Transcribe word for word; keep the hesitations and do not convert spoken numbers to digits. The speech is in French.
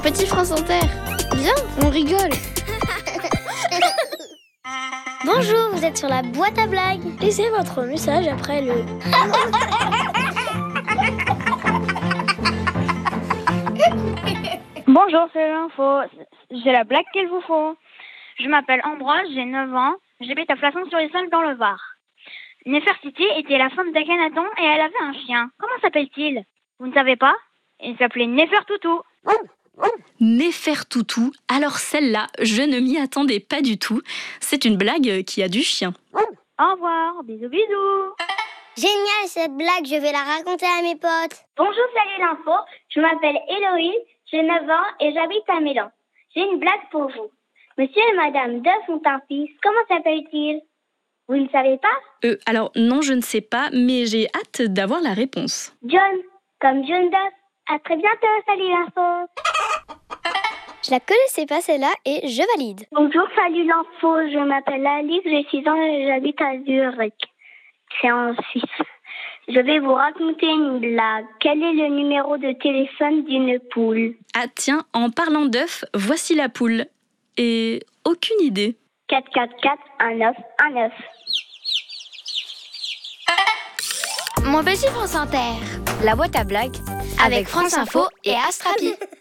Petit France Inter, viens, on rigole. Bonjour, vous êtes sur la boîte à blagues. Laissez votre message après le... Bonjour, c'est l'info. J'ai la blague qu'il vous faut. Je m'appelle Ambroise, j'ai neuf ans. J'habite à Flasson-sur-Issel dans le Var. Néfertiti était la femme d'Akhenaton et elle avait un chien. Comment s'appelle-t-il? Vous ne savez pas? Il s'appelait Néfertoutou. Néfertoutou, alors celle-là, je ne m'y attendais pas du tout. C'est une blague qui a du chien. Au revoir, bisous bisous. Génial cette blague, je vais la raconter à mes potes. Bonjour, salut l'info. Je m'appelle Héloïse, j'ai neuf ans et j'habite à Mélan. J'ai une blague pour vous. Monsieur et Madame Duff ont un fils. Comment s'appelle-t-il? Vous ne savez pas? Euh, alors non, je ne sais pas, mais j'ai hâte d'avoir la réponse. John, comme John Duff. À très bientôt, salut l'info. Je la connaissais pas celle-là et je valide. Bonjour, salut l'info. Je m'appelle Alice, j'ai six ans et j'habite à Zurich. C'est en Suisse. Je vais vous raconter une blague. Quel est le numéro de téléphone d'une poule? Ah tiens, en parlant d'œufs, voici la poule. Et aucune idée. quatre quatre quatre un neuf un neuf. Mon petit France Inter, la boîte à blagues avec France Info et Astrapi.